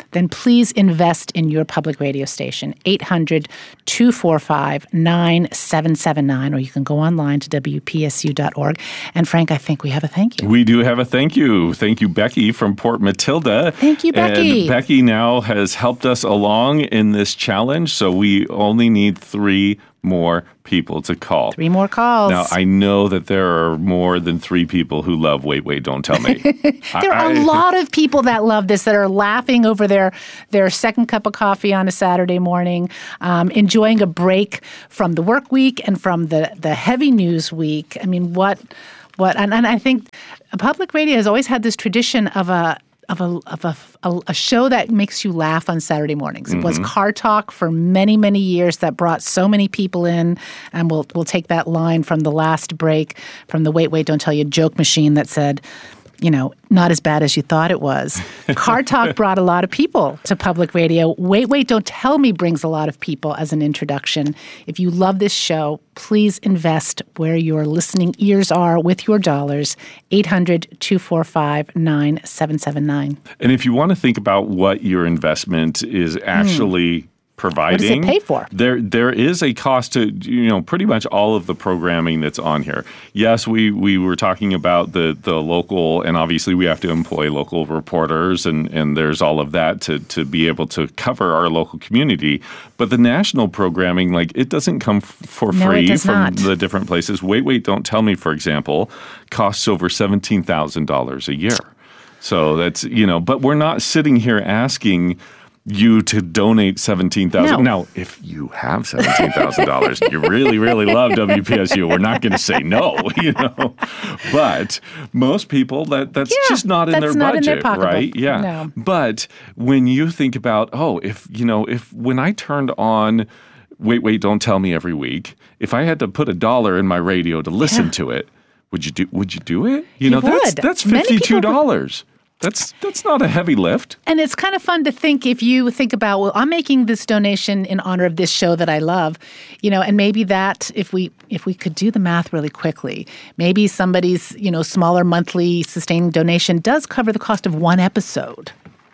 then please invest in your public radio station, eight hundred, two four five, nine seven seven nine, or you can go online to W P S U dot org. And Frank, I think we have a thank you. We do have a thank you. Thank you, Becky from Port Matilda. Thank you, Becky. And Becky now has helped us along in this challenge, so we only need three more people to call. Three more calls. Now, I know that there are more than three people who love Wait, Wait, Don't Tell Me. There are I, a lot of people that love this, that are laughing over their, their second cup of coffee on a Saturday morning, um, enjoying a break from the work week and from the, the heavy news week. I mean, what, what, and, and I think public radio has always had this tradition of a, of a of a, a, a show that makes you laugh on Saturday mornings. It mm-hmm. was Car Talk for many, many years that brought so many people in, and we'll we'll take that line from the last break from the Wait, Wait, Don't Tell You joke machine that said, you know, not as bad as you thought it was. Car Talk brought a lot of people to public radio. Wait, Wait, Don't Tell Me brings a lot of people as an introduction. If you love this show, please invest where your listening ears are with your dollars, eight hundred, two four five, nine seven seven nine. And if you want to think about what your investment is actually... Mm. providing. What does it pay for? There, there is a cost to, you know, pretty much all of the programming that's on here. Yes, we, we were talking about the, the local, and obviously we have to employ local reporters, and, and there's all of that to, to be able to cover our local community. But the national programming, like, it doesn't come f- for no, free from not. the different places. Wait, Wait, Don't Tell Me, for example, costs over seventeen thousand dollars a year. So that's, you know, but we're not sitting here asking you to donate seventeen thousand dollars. No. Now, if you have seventeen thousand dollars and you really, really love W P S U, we're not going to say no, you know. But most people, that that's yeah, just not in that's their not budget, in their pocketbook. right? Yeah. No. But when you think about, oh, if, you know, if when I turned on Wait, Wait, Don't Tell Me every week, if I had to put a dollar in my radio to listen yeah. to it, would you do would you do it? You, you know, would. that's that's fifty-two dollars. That's that's not a heavy lift. And it's kind of fun to think, if you think about, well, I'm making this donation in honor of this show that I love, you know, and maybe that, if we if we could do the math really quickly, maybe somebody's, you know, smaller monthly sustaining donation does cover the cost of one episode,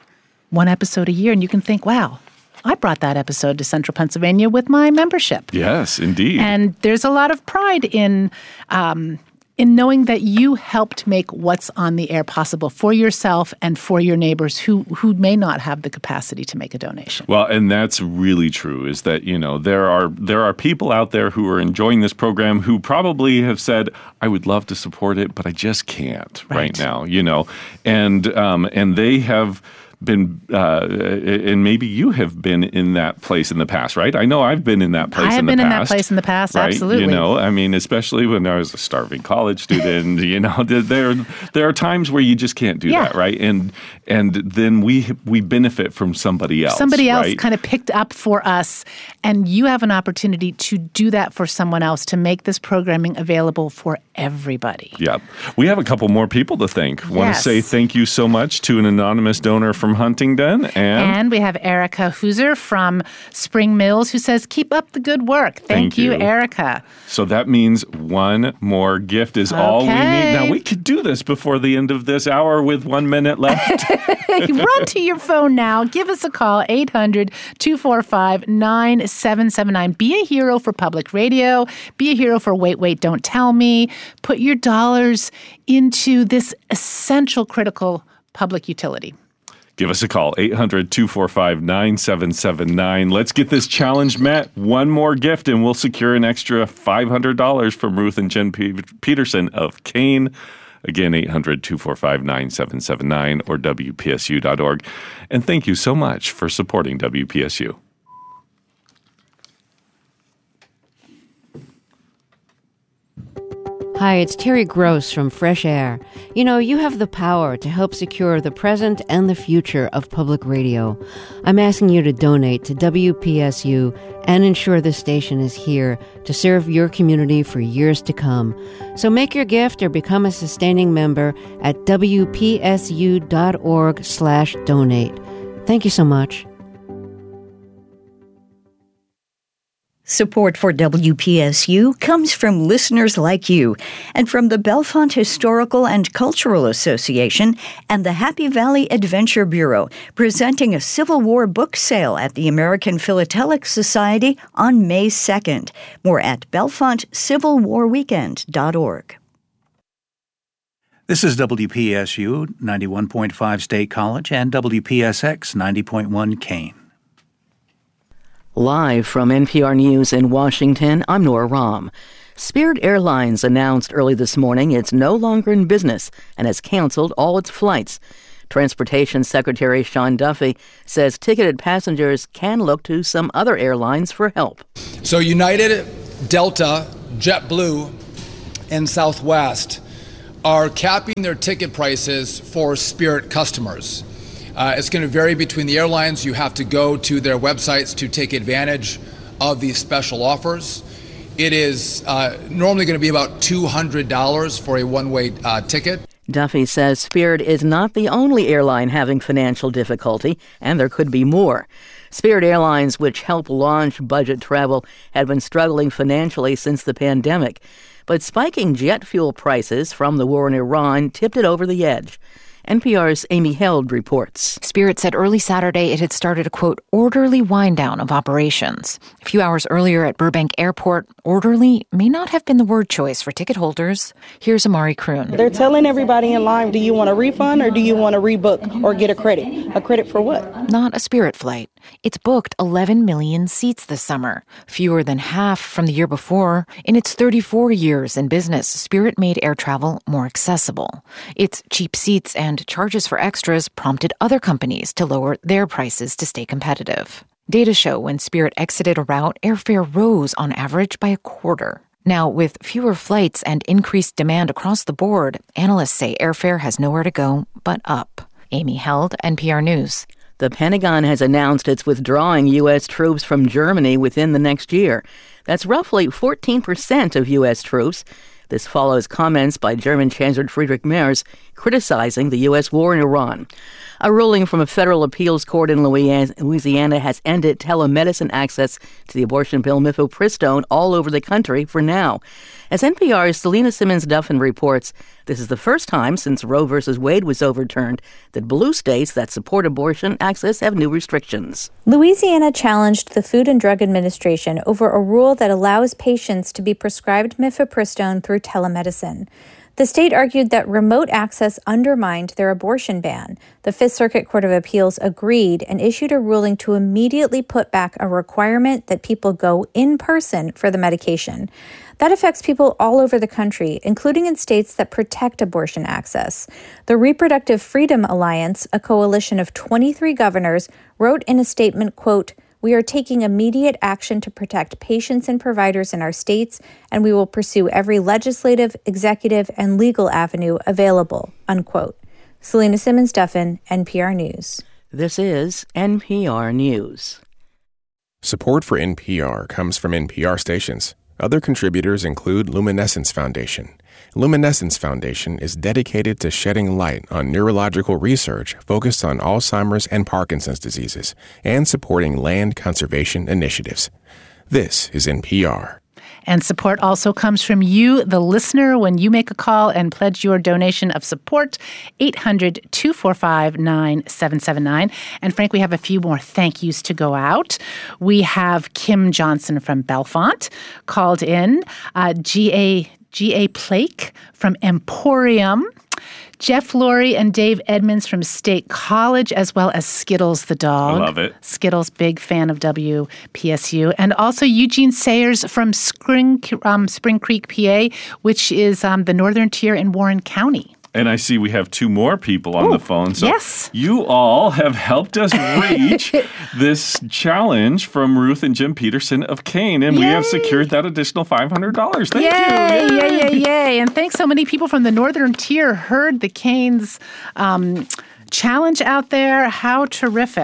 one episode a year. And you can think, wow, I brought that episode to Central Pennsylvania with my membership. Yes, indeed. And there's a lot of pride in um in knowing that you helped make what's on the air possible for yourself and for your neighbors who who may not have the capacity to make a donation. Well, and that's really true, is that, you know, there are there are people out there who are enjoying this program who probably have said, I would love to support it, but I just can't right, right now, you know. And um, and they have been, uh, and maybe you have been in that place in the past, right? I know I've been in that place I have in the been past. in that place in the past, right? absolutely. You know, I mean, especially when I was a starving college student, you know, there there are times where you just can't do yeah. that, right? And and then we we benefit from somebody else. Somebody else right? kind of picked up for us, and you have an opportunity to do that for someone else, to make this programming available for everybody. Yeah. We have a couple more people to thank. Yes. Want to say thank you so much to an anonymous donor from Huntingdon. And, and we have Erica Hooser from Spring Mills, who says, keep up the good work. Thank, thank you, you, Erica. So that means one more gift is okay. all we need. Now, we could do this before the end of this hour with one minute left. Run to your phone now. Give us a call, eight hundred, two four five, nine seven seven nine. Be a hero for public radio. Be a hero for Wait, Wait, Don't Tell Me. Put your dollars into this essential, critical public utility. Give us a call, eight hundred, two four five, nine seven seven nine. Let's get this challenge met. One more gift, and we'll secure an extra five hundred dollars from Ruth and Jen P- Peterson of Kane. Again, eight hundred, two four five, nine seven seven nine or W P S U dot org. And thank you so much for supporting W P S U. Hi, it's Terry Gross from Fresh Air. You know, you have the power to help secure the present and the future of public radio. I'm asking you to donate to W P S U and ensure the station is here to serve your community for years to come. So make your gift or become a sustaining member at W P S U dot org slash donate. Thank you so much. Support for W P S U comes from listeners like you and from the Bellefonte Historical and Cultural Association and the Happy Valley Adventure Bureau, presenting a Civil War book sale at the American Philatelic Society on May second. More at bellefonte civil war weekend dot org. This is W P S U ninety-one point five State College and W P S X ninety point one Kane. Live from N P R News in Washington, I'm Nora Rahm. Spirit Airlines announced early this morning it's no longer in business and has canceled all its flights. Transportation Secretary Sean Duffy says ticketed passengers can look to some other airlines for help. So United, Delta, JetBlue, and Southwest are capping their ticket prices for Spirit customers. Uh, it's going to vary between the airlines. You have to go to their websites to take advantage of these special offers. It is uh, normally going to be about two hundred dollars for a one-way uh, ticket. Duffy says Spirit is not the only airline having financial difficulty, and there could be more. Spirit Airlines, which helped launch budget travel, had been struggling financially since the pandemic. But spiking jet fuel prices from the war in Iran tipped it over the edge. N P R's Amy Held reports. Spirit said early Saturday it had started a, quote, orderly wind-down of operations. A few hours earlier at Burbank Airport, orderly may not have been the word choice for ticket holders. Here's Amari Kroon. They're telling everybody in line, do you want a refund or do you want to rebook or get a credit? A credit for what? Not a Spirit flight. It's booked eleven million seats this summer, fewer than half from the year before. In its thirty-four years in business, Spirit made air travel more accessible. Its cheap seats and charges for extras prompted other companies to lower their prices to stay competitive. Data show when Spirit exited a route, airfare rose on average by a quarter. Now, with fewer flights and increased demand across the board, analysts say airfare has nowhere to go but up. Amy Held, N P R News. The Pentagon has announced it's withdrawing U S troops from Germany within the next year. That's roughly fourteen percent of U S troops. This follows comments by German Chancellor Friedrich Merz criticizing the U S war in Iran. A ruling from a federal appeals court in Louisiana has ended telemedicine access to the abortion pill mifepristone all over the country for now. As N P R's Selena Simmons-Duffin reports, this is the first time since Roe v. Wade was overturned that blue states that support abortion access have new restrictions. Louisiana challenged the Food and Drug Administration over a rule that allows patients to be prescribed mifepristone through telemedicine. The state argued that remote access undermined their abortion ban. The Fifth Circuit Court of Appeals agreed and issued a ruling to immediately put back a requirement that people go in person for the medication. That affects people all over the country, including in states that protect abortion access. The Reproductive Freedom Alliance, a coalition of twenty-three governors, wrote in a statement, quote, "We are taking immediate action to protect patients and providers in our states, and we will pursue every legislative, executive, and legal avenue available," unquote. Selena Simmons-Duffin, N P R News. This is N P R News. Support for N P R comes from N P R stations. Other contributors include Luminescence Foundation. Luminescence Foundation is dedicated to shedding light on neurological research focused on Alzheimer's and Parkinson's diseases and supporting land conservation initiatives. This is N P R. And support also comes from you, the listener, when you make a call and pledge your donation of support, eight hundred, two four five, nine seven seven nine. And Frank, we have a few more thank yous to go out. We have Kim Johnson from Bellefonte called in, uh, G A G A Plake from Emporium, Jeff Laurie and Dave Edmonds from State College, as well as Skittles the dog. I love it. Skittles, big fan of W P S U. And also Eugene Sayers from Spring, um, Spring Creek, P A, which is um, the northern tier in Warren County. And I see we have two more people on Ooh, the phone. So yes. You all have helped us reach this challenge from Ruth and Jim Peterson of Kane. And Yay. We have secured that additional five hundred dollars. Thank yay, you. Yay, yay, yay. And thanks so many people from the northern tier heard the Kane's um, challenge out there. How terrific.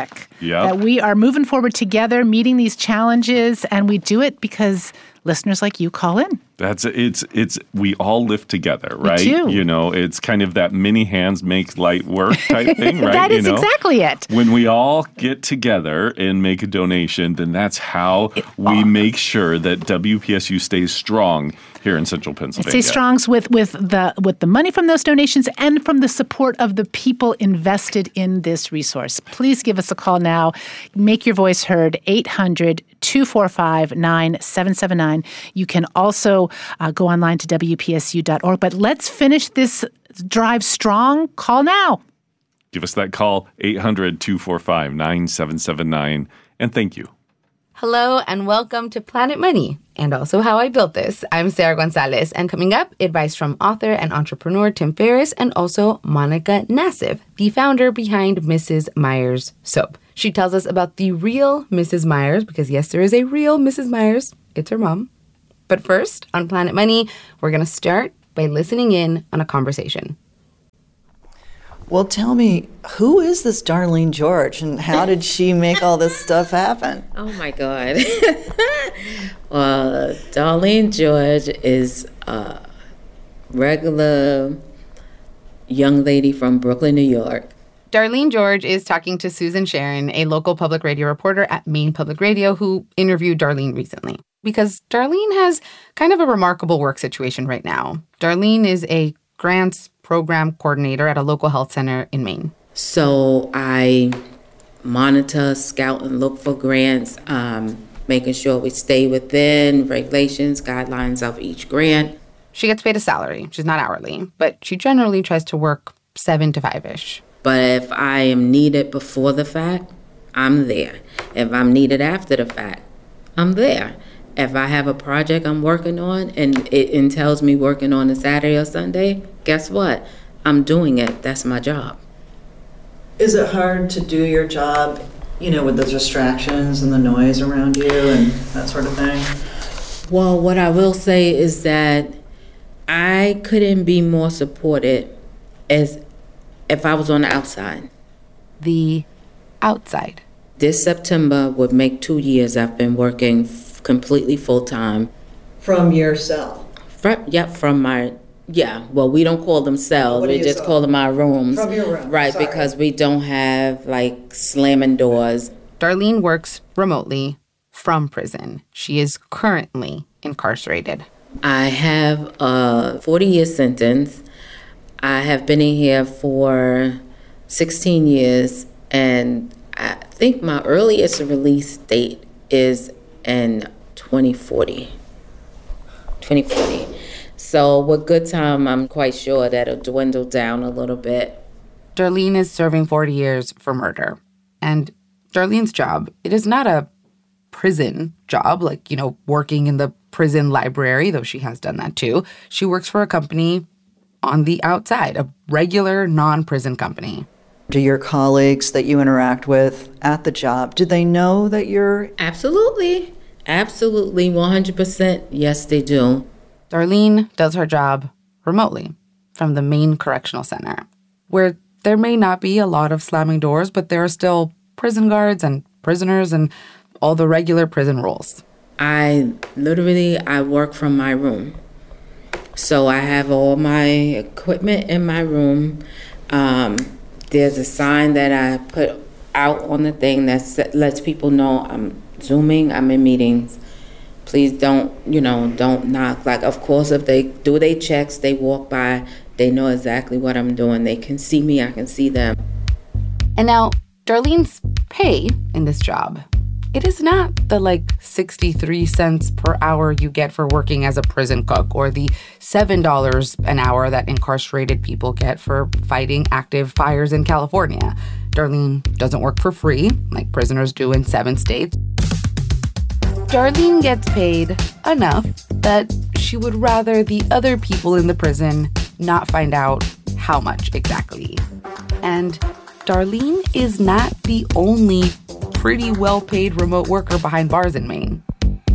Yep. that we are moving forward together, meeting these challenges, and we do it because listeners like you call in. That's it's it's we all live together, right? We do. You know, it's kind of that many hands make light work type thing, right? That is you know? exactly it. When we all get together and make a donation, then that's how we make sure that W P S U stays strong here in Central Pennsylvania. Stay Strongs with with the with the money from those donations and from the support of the people invested in this resource. Please give us a call now. Make your voice heard, eight hundred, two four five, nine seven seven nine. You can also uh, go online to W P S U dot org. But let's finish this drive strong. Call now. Give us that call, eight hundred, two four five, nine seven seven nine. And thank you. Hello and welcome to Planet Money, and also How I Built This. I'm Sarah Gonzalez, and coming up, advice from author and entrepreneur Tim Ferriss and also Monica Nassif, the founder behind Missus Meyer's Soap. She tells us about the real Missus Meyer's, because yes, there is a real Missus Meyer's. It's her mom. But first, on Planet Money, we're going to start by listening in on a conversation. Well, tell me, who is this Darlene George, and how did she make all this stuff happen? Oh, my God. Well, Darlene George is a regular young lady from Brooklyn, New York. Darlene George is talking to Susan Sharon, a local public radio reporter at Maine Public Radio, who interviewed Darlene recently. Because Darlene has kind of a remarkable work situation right now. Darlene is a grants program coordinator at a local health center in Maine. So I monitor, scout, and look for grants, um, making sure we stay within regulations, guidelines of each grant. She gets paid a salary. She's not hourly, but she generally tries to work seven to five-ish. But if I am needed before the fact, I'm there. If I'm needed after the fact, I'm there. If I have a project I'm working on and it entails me working on a Saturday or Sunday, guess what? I'm doing it. That's my job. Is it hard to do your job, you know, with the distractions and the noise around you and that sort of thing? Well, what I will say is that I couldn't be more supported as if I was on the outside. The outside? This September would make two years I've been working completely full-time. From your cell? From, yep, from my, yeah, well, we don't call them cells, we just call them our rooms. From your room, Right, sorry. because we don't have, like, slamming doors. Darlene works remotely from prison. She is currently incarcerated. I have a forty-year sentence. I have been in here for sixteen years, and I think my earliest release date is in twenty forty. twenty forty. So with good time, I'm quite sure that'll dwindle down a little bit. Darlene is serving forty years for murder. And Darlene's job, it is not a prison job, like, you know, working in the prison library, though she has done that too. She works for a company on the outside, a regular non-prison company. Do your colleagues that you interact with at the job, do they know that you're... Absolutely. Absolutely, one hundred percent. Yes, they do. Darlene does her job remotely from the Maine Correctional Center, where there may not be a lot of slamming doors, but there are still prison guards and prisoners and all the regular prison rules. I literally, I work from my room. So I have all my equipment in my room. Um, there's a sign that I put out on the thing that lets people know I'm Zooming, I'm in meetings. Please don't, you know, don't knock. Like, of course, if they do their checks, they walk by, they know exactly what I'm doing. They can see me, I can see them. And now, Darlene's pay in this job, it is not the, like, sixty-three cents per hour you get for working as a prison cook or the seven dollars an hour that incarcerated people get for fighting active fires in California. Darlene doesn't work for free, like prisoners do in seven states. Darlene gets paid enough that she would rather the other people in the prison not find out how much exactly. And Darlene is not the only pretty well-paid remote worker behind bars in Maine.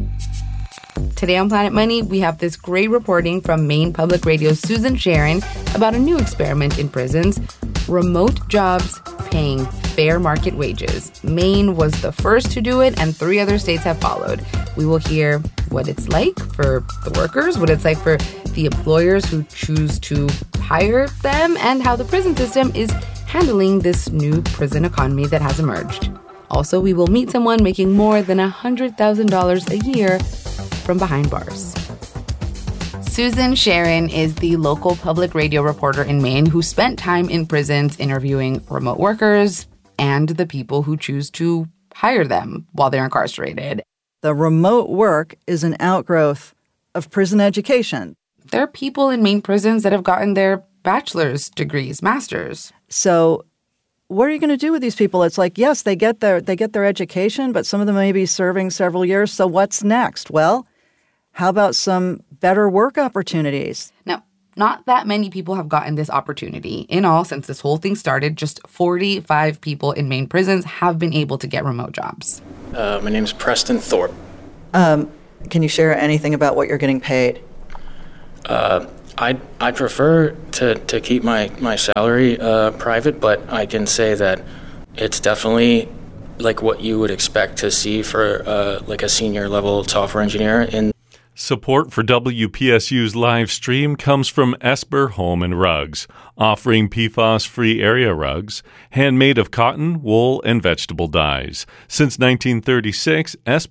Today on Planet Money, we have this great reporting from Maine Public Radio's Susan Sharon about a new experiment in prisons, remote jobs paying fair market wages. Maine was the first to do it, and three other states have followed. We will hear what it's like for the workers, what it's like for the employers who choose to hire them, and how the prison system is handling this new prison economy that has emerged. Also, we will meet someone making more than one hundred thousand dollars a year from behind bars. Susan Sharon is the local public radio reporter in Maine who spent time in prisons interviewing remote workers and the people who choose to hire them while they're incarcerated. The remote work is an outgrowth of prison education. There are people in Maine prisons that have gotten their bachelor's degrees, master's. So what are you going to do with these people? It's like, yes, they get their they get their education, but some of them may be serving several years. So what's next? Well, how about some better work opportunities? Now, not that many people have gotten this opportunity. In all, since this whole thing started, just forty-five people in Maine prisons have been able to get remote jobs. Uh, my name is Preston Thorpe. Um, can you share anything about what you're getting paid? Uh, I I prefer to, to keep my, my salary uh, private, but I can say that it's definitely like what you would expect to see for uh, like a senior level software engineer in. Support for W P S U's live stream comes from Esper Home and Rugs, offering P FAS-free area rugs, handmade of cotton, wool, and vegetable dyes. Since nineteen thirty-six, Esper